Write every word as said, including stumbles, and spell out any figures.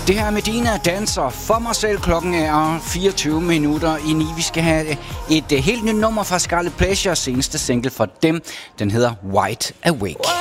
Det her med Medina danser for mig selv. Klokken er fireogtyve minutter i ni. Vi skal have et, et helt nyt nummer fra Scarlet Pleasure, seneste single for dem. Den hedder Wide Awake.